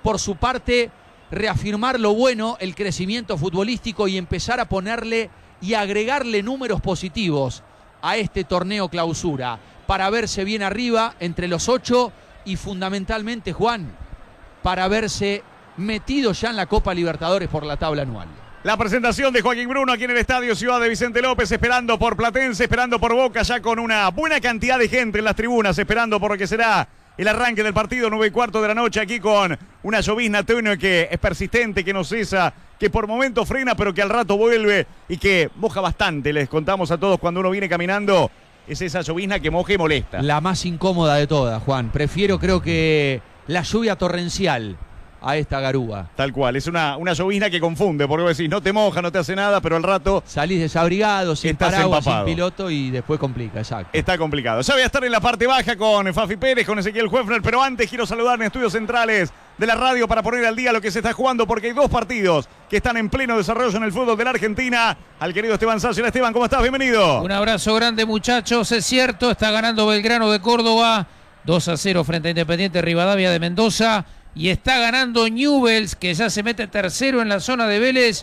por su parte, reafirmar lo bueno, el crecimiento futbolístico y empezar a ponerle y agregarle números positivos a este torneo clausura para verse bien arriba entre los 8 y fundamentalmente, Juan, para verse metido ya en la Copa Libertadores por la tabla anual. La presentación de Joaquín Bruno aquí en el Estadio Ciudad de Vicente López, esperando por Platense, esperando por Boca, ya con una buena cantidad de gente en las tribunas, esperando por lo que será el arranque del partido, 9:15 de la noche, aquí con una llovizna tenue que es persistente, que no cesa, que por momentos frena, pero que al rato vuelve y que moja bastante. Les contamos a todos cuando uno viene caminando, es esa llovizna que moja y molesta. La más incómoda de todas, Juan. Creo que la lluvia torrencial a esta garúa. Tal cual, es una llovizna que confunde, porque vos decís, no te moja, no te hace nada, pero al rato salís desabrigado, sin estás paraguas, empapado, sin piloto y después complica, exacto. Está complicado. Ya voy a estar en la parte baja con Fafi Pérez, con Ezequiel Huefner, pero antes quiero saludar en estudios centrales de la radio para poner al día lo que se está jugando, porque hay 2 partidos que están en pleno desarrollo en el fútbol de la Argentina. Al querido Esteban Sánchez. Esteban, ¿cómo estás? Bienvenido. Un abrazo grande, muchachos. Es cierto, está ganando Belgrano de Córdoba 2-0 frente a Independiente Rivadavia de Mendoza. Y está ganando Newell's, que ya se mete tercero en la zona de Vélez,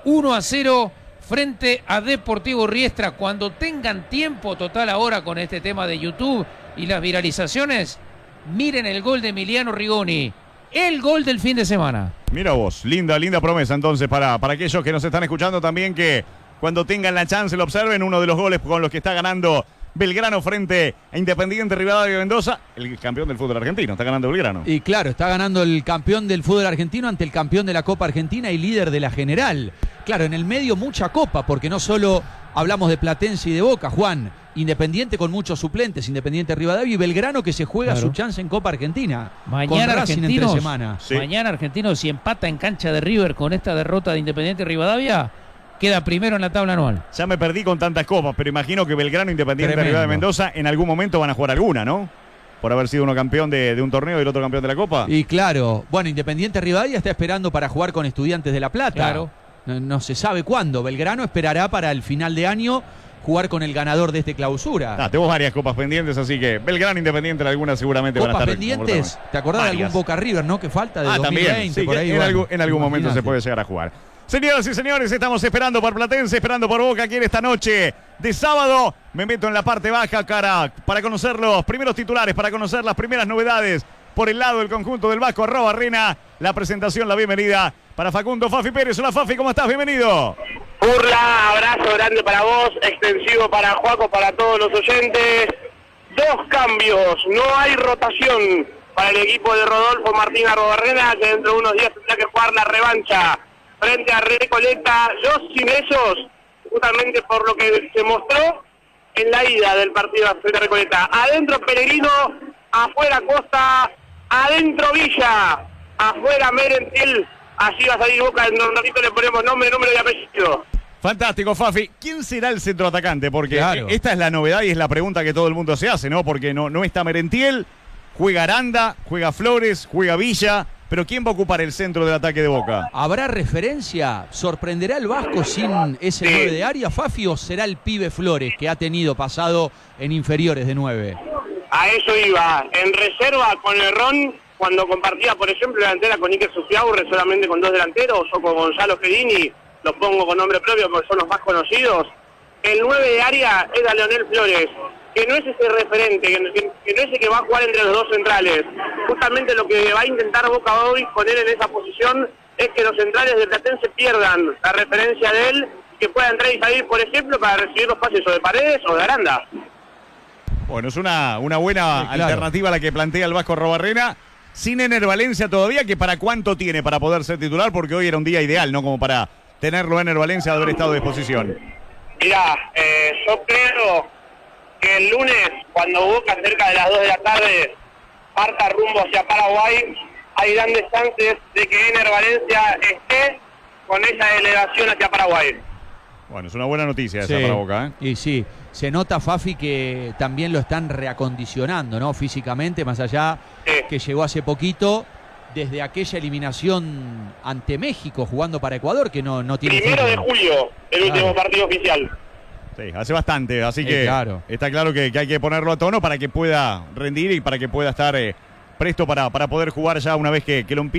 1-0 frente a Deportivo Riestra. Cuando tengan tiempo total ahora con este tema de YouTube y las viralizaciones, miren el gol de Emiliano Rigoni, el gol del fin de semana. Mira vos, linda promesa entonces para aquellos que nos están escuchando también, que cuando tengan la chance lo observen. Uno de los goles con los que está ganando Belgrano frente a Independiente Rivadavia de Mendoza, el campeón del fútbol argentino, está ganando Belgrano. Y claro, está ganando el campeón del fútbol argentino ante el campeón de la Copa Argentina y líder de la general. Claro, en el medio mucha copa, porque no solo hablamos de Platense y de Boca, Juan. Independiente con muchos suplentes, Independiente Rivadavia y Belgrano que se juega su chance en Copa Argentina. Mañana Argentinos, entre semana. Sí. Mañana Argentinos, si empata en cancha de River con esta derrota de Independiente Rivadavia, queda primero en la tabla anual. Ya me perdí con tantas copas, pero imagino que Belgrano, Independiente Rivadavia de Mendoza en algún momento van a jugar alguna, ¿no? Por haber sido uno campeón de un torneo y el otro campeón de la Copa. Y claro, bueno, Independiente Rivadavia está esperando para jugar con Estudiantes de La Plata. Claro. No se sabe cuándo. Belgrano esperará para el final de año jugar con el ganador de este clausura. Tenemos varias copas pendientes, así que Belgrano, Independiente, algunas seguramente van a estar pendientes. ¿Te acordás de algún Boca River, no? Que falta de 2020, también. Sí, por ahí. En algún momento se puede llegar a jugar. Señoras y señores, estamos esperando por Platense, esperando por Boca aquí en esta noche de sábado. Me meto en la parte baja para conocer los primeros titulares, para conocer las primeras novedades por el lado del conjunto del Vasco Arrobarrena. La presentación, la bienvenida para Facundo Fafi Pérez. Hola Fafi, ¿cómo estás? Bienvenido. Burla, abrazo grande para vos, extensivo para Juaco, para todos los oyentes. 2 cambios, no hay rotación para el equipo de Rodolfo Martín Arrobarrena, que dentro de unos días tendrá que jugar la revancha frente a Recoleta. Yo sin ellos, justamente por lo que se mostró en la ida del partido frente a Recoleta. Adentro Peregrino, afuera Costa, adentro Villa, afuera Merentiel. Así va a salir Boca, en un ratito le ponemos nombre y apellido. Fantástico, Fafi. ¿Quién será el centroatacante? Porque claro, esta es la novedad y es la pregunta que todo el mundo se hace, ¿no? Porque no está Merentiel, juega Aranda, juega Flores, juega Villa. Pero ¿quién va a ocupar el centro del ataque de Boca? ¿Habrá referencia? ¿Sorprenderá el Vasco sin ese 9 de área, Fafi, o será el pibe Flores, que ha tenido pasado en inferiores de 9? A eso iba. En reserva con el Ron, cuando compartía, por ejemplo, la delantera con Iker Sufiaurre solamente con 2 delanteros, o con Gonzalo Fedini, los pongo con nombre propio porque son los más conocidos. El 9 de área era Leonel Flores, que no es ese referente, que no es el que va a jugar entre los 2 centrales. Justamente lo que va a intentar Boca hoy poner en esa posición es que los centrales de Platense pierdan la referencia de él, que pueda entrar y salir, por ejemplo, para recibir los pases o de Paredes o de Aranda. Bueno, es una buena alternativa la que plantea el Vasco Arrobarrena. Sin Ener Valencia todavía, que para cuánto tiene para poder ser titular, porque hoy era un día ideal, ¿no? Como para tenerlo Ener Valencia de haber estado a disposición. Mirá, yo creo que el lunes, cuando Boca cerca de las 2 de la tarde parta rumbo hacia Paraguay, hay grandes chances de que Ener Valencia esté con esa delegación hacia Paraguay. Bueno, es una buena noticia esa para Boca, ¿eh? Y sí, se nota, Fafi, que también lo están reacondicionando, ¿no? Físicamente, más allá que llegó hace poquito, desde aquella eliminación ante México, jugando para Ecuador, que no tiene... 1 de julio, el último partido oficial. Sí, hace bastante, así que está claro que hay que ponerlo a tono para que pueda rendir y para que pueda estar presto para poder jugar ya una vez que lo empiece.